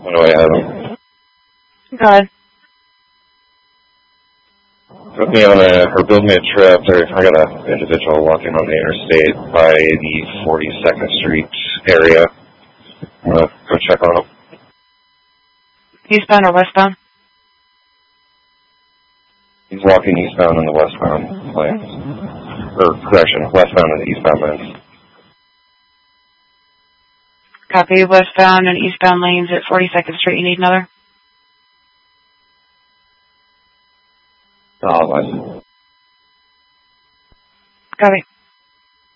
What do I have him? Go ahead. Put me on or build me a trip. I got an individual walking on the interstate by the 42nd Street area. I'm going to go check on him. Eastbound or westbound? He's walking eastbound in the westbound lanes. Or, correction, westbound in the eastbound lanes. Copy. Westbound and eastbound lanes at 42nd Street. You need another? Oh, I see. Copy.